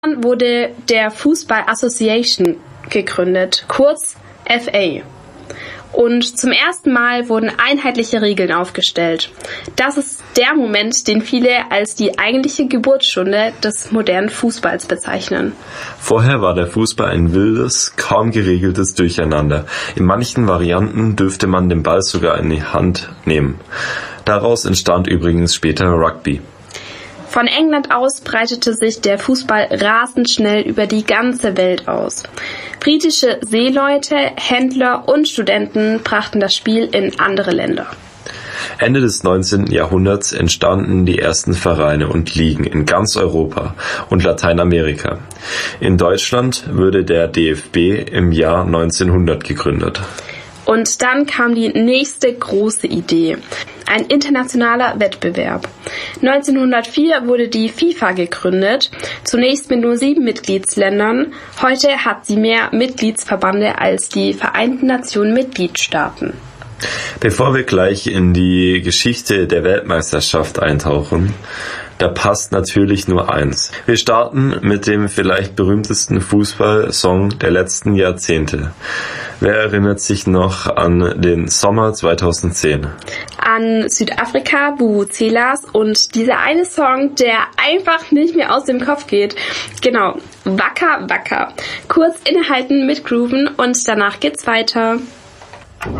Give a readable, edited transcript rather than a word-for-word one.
wurde der Football Association gegründet, kurz FA. Und zum ersten Mal wurden einheitliche Regeln aufgestellt. Das ist der Moment, den viele als die eigentliche Geburtsstunde des modernen Fußballs bezeichnen. Vorher war der Fußball ein wildes, kaum geregeltes Durcheinander. In manchen Varianten dürfte man den Ball sogar in die Hand nehmen. Daraus entstand übrigens später Rugby. Von England aus breitete sich der Fußball rasend schnell über die ganze Welt aus. Britische Seeleute, Händler und Studenten brachten das Spiel in andere Länder. Ende des 19. Jahrhunderts entstanden die ersten Vereine und Ligen in ganz Europa und Lateinamerika. In Deutschland wurde der DFB im Jahr 1900 gegründet. Und dann kam die nächste große Idee, ein internationaler Wettbewerb. 1904 wurde die FIFA gegründet, zunächst mit nur 7 Mitgliedsländern. Heute hat sie mehr Mitgliedsverbände als die Vereinten Nationen Mitgliedstaaten. Bevor wir gleich in die Geschichte der Weltmeisterschaft eintauchen, da passt natürlich nur eins. Wir starten mit dem vielleicht berühmtesten Fußballsong der letzten Jahrzehnte. Wer erinnert sich noch an den Sommer 2010? An Südafrika, Vuvuzelas und dieser eine Song, der einfach nicht mehr aus dem Kopf geht. Genau, Waka Waka. Kurz innehalten mit Grooven und danach geht's weiter.